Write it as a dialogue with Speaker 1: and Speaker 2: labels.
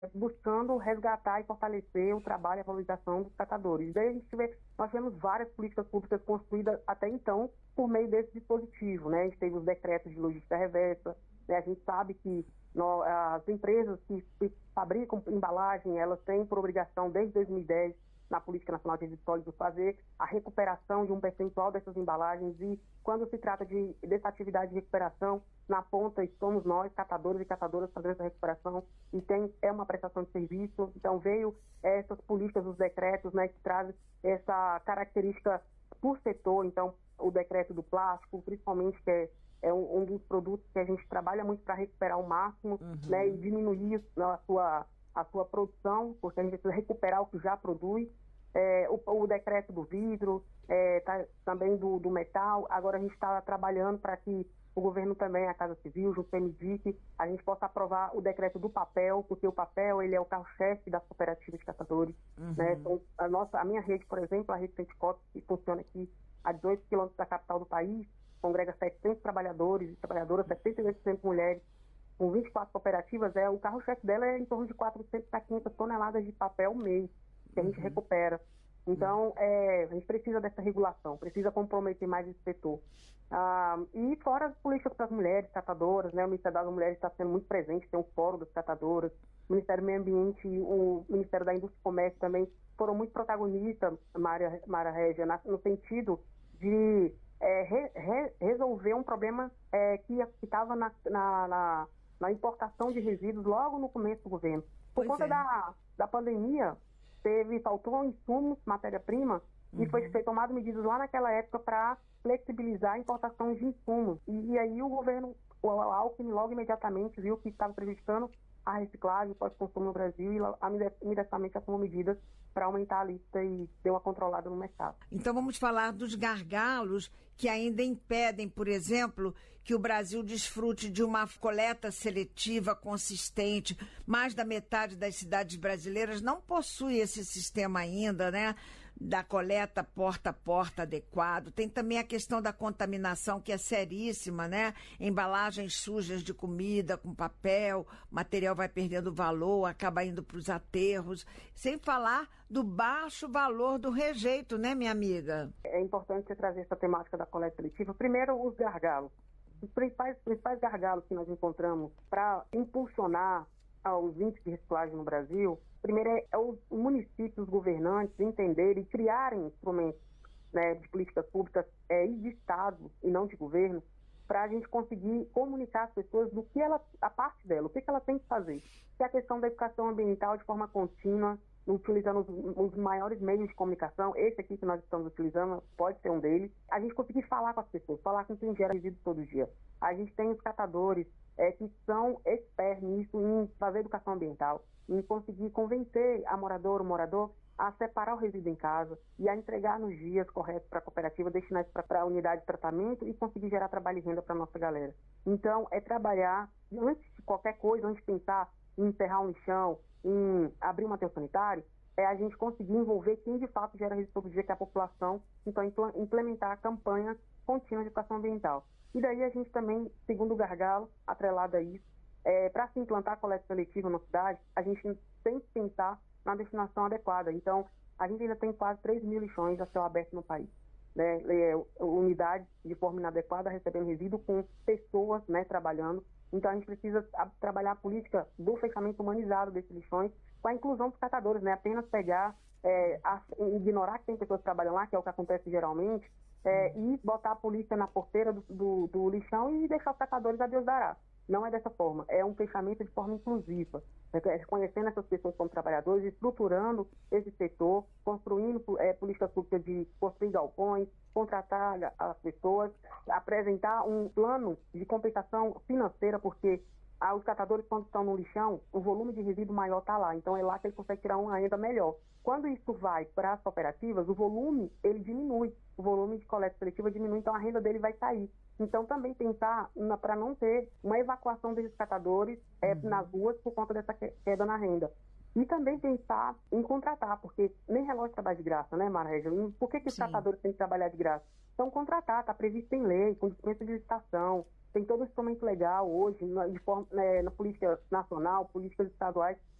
Speaker 1: buscando resgatar e fortalecer o trabalho e a valorização dos catadores. Daí nós tivemos várias políticas públicas construídas até então por meio desse dispositivo, né? A gente teve os decretos de logística reversa, né? A gente sabe que as empresas que fabricam embalagem, elas têm por obrigação, desde 2010, na Política Nacional de Resíduos Sólidos, fazer a recuperação de um percentual dessas embalagens, e quando se trata dessa atividade de recuperação, na ponta somos nós, catadores e catadoras, fazendo essa recuperação, e é uma prestação de serviço. Então veio essas políticas, os decretos, né, que trazem essa característica por setor. Então o decreto do plástico, principalmente, que é um dos produtos que a gente trabalha muito para recuperar ao máximo, né, e diminuir a sua produção, porque a gente precisa recuperar o que já produz. O decreto do vidro, também do metal. Agora a gente está trabalhando para que o governo também, a Casa Civil, junto com o MDIC, a gente possa aprovar o decreto do papel, porque o papel, ele é o carro-chefe das cooperativas de catadores. Né? Então, a minha rede, por exemplo, a rede Senticote, que funciona aqui a 18 quilômetros da capital do país, congrega 700 trabalhadores e trabalhadoras, 78% mulheres, com 24 cooperativas. O carro-chefe dela é em torno de 400 a 500 toneladas de papel mês, que a gente recupera. Então, a gente precisa dessa regulação, precisa comprometer mais esse setor. E fora as políticas para as mulheres catadoras, né? O Ministério das Mulheres está sendo muito presente, tem um fórum das catadoras, o Ministério do Meio Ambiente e o Ministério da Indústria e Comércio também foram muito protagonistas, Maria Régia, no sentido de resolver um problema que estava na importação de resíduos logo no começo do governo. Por conta da pandemia, faltou insumos, matéria-prima, e foi tomado medidas lá naquela época para flexibilizar a importação de insumos. E aí o governo, o Alckmin, logo imediatamente viu que estava prejudicando a reciclagem, o pós-consumo no Brasil, e imediatamente tomou medidas para aumentar a lista e deu uma controlada no mercado.
Speaker 2: Então vamos falar dos gargalos que ainda impedem, por exemplo, que o Brasil desfrute de uma coleta seletiva consistente. Mais da metade das cidades brasileiras não possui esse sistema ainda, né? Da coleta porta a porta adequado. Tem também a questão da contaminação, que é seríssima, né? Embalagens sujas de comida com papel, material vai perdendo valor, acaba indo para os aterros. Sem falar do baixo valor do rejeito, né, minha amiga?
Speaker 1: É importante você trazer essa temática da coleta seletiva. Primeiro, os gargalos. Os principais gargalos que nós encontramos para impulsionar os índices de reciclagem no Brasil, primeiro é os municípios, os governantes entenderem e criarem instrumentos, né, de políticas públicas e de Estado e não de governo, para a gente conseguir comunicar às pessoas do que a parte dela, o que ela tem que fazer. Que é a questão da educação ambiental de forma contínua, utilizando os maiores meios de comunicação. Esse aqui que nós estamos utilizando pode ser um deles. A gente conseguir falar com as pessoas, falar com quem gera resíduos todo dia. A gente tem os catadores que são expertos nisso, em fazer educação ambiental, em conseguir convencer a moradora, o morador, a separar o resíduo em casa e a entregar nos dias corretos para a cooperativa, destinar isso para a unidade de tratamento e conseguir gerar trabalho e renda para a nossa galera. Então, é trabalhar, antes de qualquer coisa, antes de pensar em enterrar um lixão, em abrir um aterro sanitário, a gente conseguir envolver quem de fato gera resíduo todo dia, que é a população, então implementar a campanha contínua de educação ambiental. E daí a gente também, segundo o gargalo, atrelado a isso, para se implantar a coleta seletiva na cidade, a gente tem que pensar na destinação adequada. Então, a gente ainda tem quase 3 mil lixões a céu aberto no país, né? Unidades de forma inadequada recebendo resíduo, com pessoas, né, trabalhando. Então, a gente precisa trabalhar a política do fechamento humanizado desses lixões, com a inclusão dos catadores, né? Apenas pegar, ignorar que tem pessoas que trabalham lá, que é o que acontece geralmente, e botar a polícia na porteira do lixão e deixar os catadores a Deus dará. Não é dessa forma, é um fechamento de forma inclusiva, reconhecendo essas pessoas como trabalhadores, estruturando esse setor, construindo políticas públicas de construir galpões, contratar as pessoas, apresentar um plano de compensação financeira, porque os catadores, quando estão no lixão, o volume de resíduo maior está lá, então é lá que ele consegue tirar uma renda melhor. Quando isso vai para as cooperativas, o volume, ele diminui, o volume de coleta seletiva diminui, então a renda dele vai cair. Então também pensar para não ter uma evacuação desses catadores nas ruas por conta dessa queda na renda. E também pensar em contratar, porque nem relógio trabalha de graça, né, Maria? Por que os catadores têm que trabalhar de graça? Então contratar, está previsto em lei, com dispensa de licitação, tem todo o instrumento legal hoje, na política nacional, políticas estaduais,